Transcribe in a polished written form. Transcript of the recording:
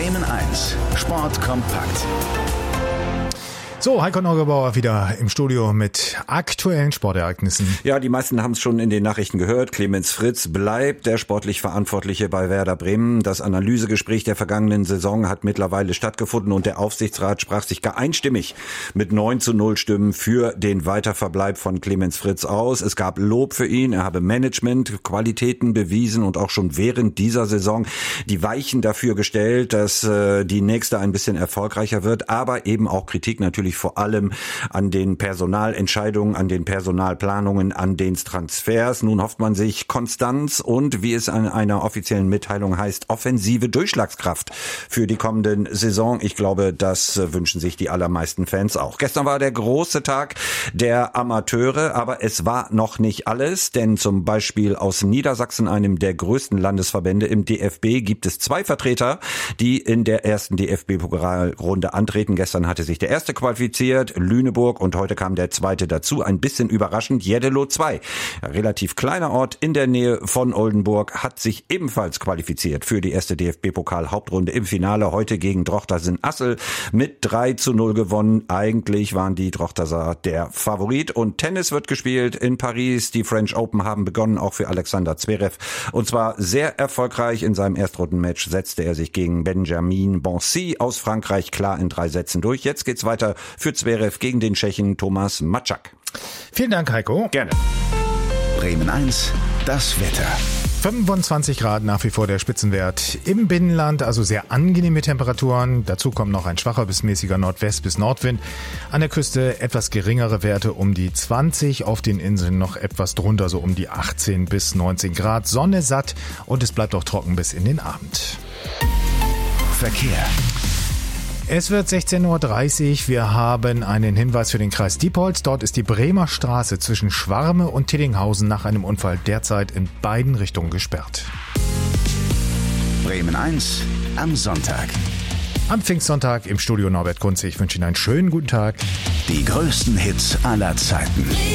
Bremen 1, Sport kompakt. So, Heiko Neugebauer wieder im Studio mit aktuellen Sportereignissen. Ja, die meisten haben es schon in den Nachrichten gehört. Clemens Fritz bleibt der sportlich Verantwortliche bei Werder Bremen. Das Analysegespräch der vergangenen Saison hat mittlerweile stattgefunden und der Aufsichtsrat sprach sich gar einstimmig mit 9:0 Stimmen für den Weiterverbleib von Clemens Fritz aus. Es gab Lob für ihn. Er habe Management-Qualitäten bewiesen und auch schon während dieser Saison die Weichen dafür gestellt, dass die nächste ein bisschen erfolgreicher wird, aber eben auch Kritik natürlich vor allem an den Personalentscheidungen, an den Personalplanungen, an den Transfers. Nun hofft man sich Konstanz und, wie es an einer offiziellen Mitteilung heißt, offensive Durchschlagskraft für die kommenden Saison. Ich glaube, das wünschen sich die allermeisten Fans auch. Gestern war der große Tag der Amateure, aber es war noch nicht alles, denn zum Beispiel aus Niedersachsen, einem der größten Landesverbände im DFB, gibt es 2 Vertreter, die in der ersten DFB-Pokalrunde antreten. Gestern hatte sich der erste qualifiziert, Lüneburg, und heute kam der zweite dazu. Ein bisschen überraschend, Jeddelo 2. Ein relativ kleiner Ort in der Nähe von Oldenburg hat sich ebenfalls qualifiziert für die erste DFB-Pokal-Hauptrunde im Finale. Heute gegen Drochtersen-Assel mit 3:0 gewonnen. Eigentlich waren die Drochterser der Favorit. Und Tennis wird gespielt in Paris. Die French Open haben begonnen, auch für Alexander Zverev. Und zwar sehr erfolgreich. In seinem Erstrundenmatch setzte er sich gegen Benjamin Bonsi aus Frankreich klar in 3 Sätzen durch. Jetzt geht's weiter für Zverev gegen den Tschechen Thomas Matschak. Vielen Dank, Heiko. Gerne. Bremen 1, das Wetter. 25 Grad nach wie vor der Spitzenwert im Binnenland, also sehr angenehme Temperaturen. Dazu kommt noch ein schwacher bis mäßiger Nordwest- bis Nordwind. An der Küste etwas geringere Werte um die 20, auf den Inseln noch etwas drunter, so um die 18 bis 19 Grad. Sonne satt und es bleibt auch trocken bis in den Abend. Verkehr. Es wird 16:30 Uhr. Wir haben einen Hinweis für den Kreis Diepholz. Dort ist die Bremer Straße zwischen Schwarme und Tillinghausen nach einem Unfall derzeit in beiden Richtungen gesperrt. Bremen 1 am Sonntag. Am Pfingstsonntag im Studio Norbert Kunze. Ich wünsche Ihnen einen schönen guten Tag. Die größten Hits aller Zeiten.